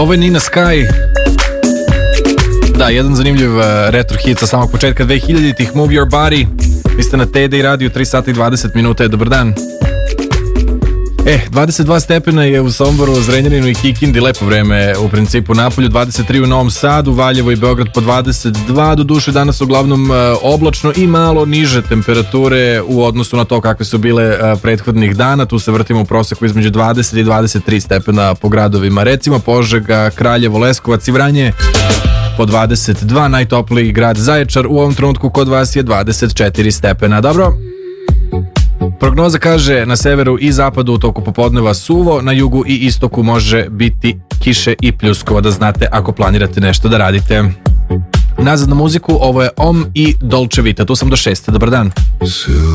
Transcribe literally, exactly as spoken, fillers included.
Ovo je Nina Sky. Da, jedan zanimljiv uh, retro hit sa samog početka dve hiljaditih, Move Your Body. Vi ste na T D i radiju, tri sata i dvadeset minuta. Dobar dan. E, dvadeset dva stepena je u Somboru, Zrenjaninu i Kikindi, lepo vreme u principu. Napolju dvadeset tri u Novom Sadu, Valjevo i Beograd po dvadeset dva, do duše danas uglavnom uh, oblačno i malo niže temperature u odnosu na to kakve su bile uh, prethodnih dana. Tu se vrtimo u proseku između dvadeset i dvadeset tri stepena po gradovima, recimo Požega, Kraljevo, Leskovac i Vranje po dvadeset dva, najtopliji grad Zaječar u ovom trenutku kod vas je dvadeset četiri stepena. Dobro. Prognoza kaže na severu i zapadu u toku popodneva suvo, na jugu i istoku može biti kiše i pljuskova, da znate ako planirate nešto da radite. Nazad na muziku, ovo je Om i Dolce Vita, tu sam do šeste, dobar dan.